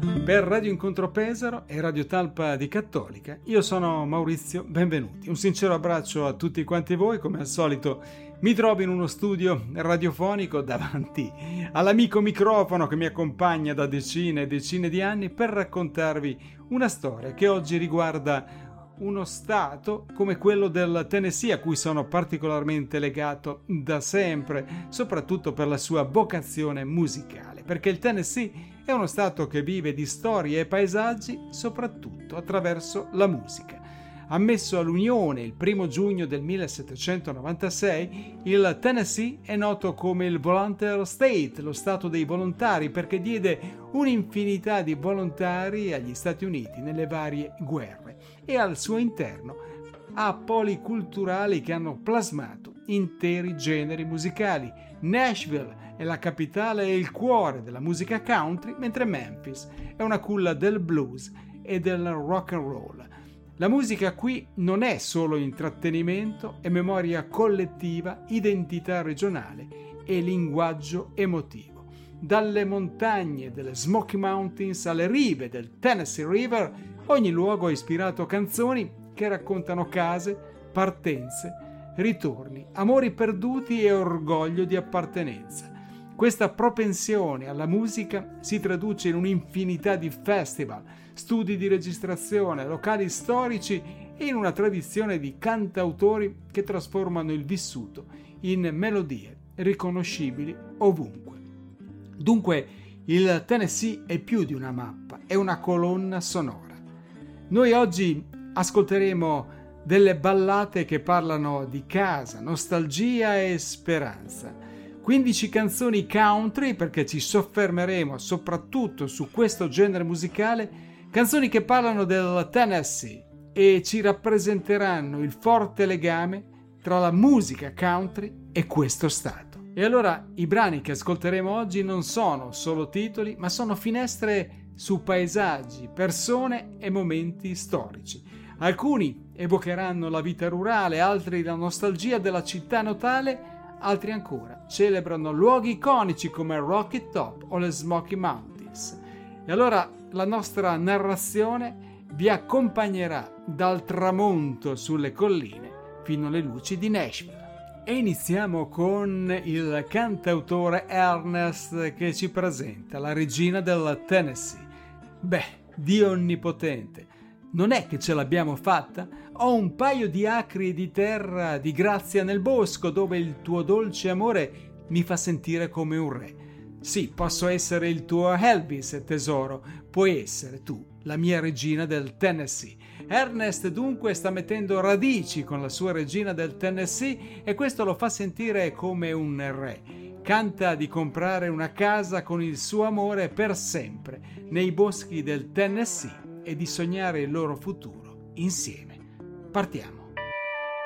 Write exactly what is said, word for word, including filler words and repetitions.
Per Radio Incontro Pesaro e Radio Talpa di Cattolica, io sono Maurizio, benvenuti. Un sincero abbraccio a tutti quanti voi, come al solito mi trovo in uno studio radiofonico davanti all'amico microfono che mi accompagna da decine e decine di anni per raccontarvi una storia che oggi riguarda uno stato come quello del Tennessee, a cui sono particolarmente legato da sempre, soprattutto per la sua vocazione musicale, perché il Tennessee è uno stato che vive di storie e paesaggi soprattutto attraverso la musica. Ammesso all'Unione il primo giugno del millesettecentonovantasei, il Tennessee è noto come il Volunteer State, lo stato dei volontari, perché diede un'infinità di volontari agli Stati Uniti nelle varie guerre e al suo interno ha poli culturali che hanno plasmato interi generi musicali. Nashville è la capitale e il cuore della musica country, mentre Memphis è una culla del blues e del rock and roll. La musica qui non è solo intrattenimento, è memoria collettiva, identità regionale e linguaggio emotivo. Dalle montagne delle Smoky Mountains alle rive del Tennessee River, ogni luogo ha ispirato canzoni che raccontano case, partenze, ritorni, amori perduti e orgoglio di appartenenza. Questa propensione alla musica si traduce in un'infinità di festival, studi di registrazione, locali storici e in una tradizione di cantautori che trasformano il vissuto in melodie riconoscibili ovunque. Dunque, il Tennessee è più di una mappa, è una colonna sonora. Noi oggi ascolteremo delle ballate che parlano di casa, nostalgia e speranza. quindici canzoni country, perché ci soffermeremo soprattutto su questo genere musicale, canzoni che parlano del Tennessee e ci rappresenteranno il forte legame tra la musica country e questo stato. E allora i brani che ascolteremo oggi non sono solo titoli, ma sono finestre su paesaggi, persone e momenti storici. Alcuni evocheranno la vita rurale, altri la nostalgia della città natale, altri ancora celebrano luoghi iconici come Rocky Top o le Smoky Mountains. E allora la nostra narrazione vi accompagnerà dal tramonto sulle colline fino alle luci di Nashville. E iniziamo con il cantautore Ernest che ci presenta la regina del Tennessee. Beh, Dio onnipotente, non è che ce l'abbiamo fatta? Ho un paio di acri di terra di grazia nel bosco dove il tuo dolce amore mi fa sentire come un re. Sì, posso essere il tuo Elvis, tesoro, puoi essere tu, la mia regina del Tennessee. Ernest dunque sta mettendo radici con la sua regina del Tennessee e questo lo fa sentire come un re. Canta di comprare una casa con il suo amore per sempre nei boschi del Tennessee e di sognare il loro futuro insieme. Partiamo.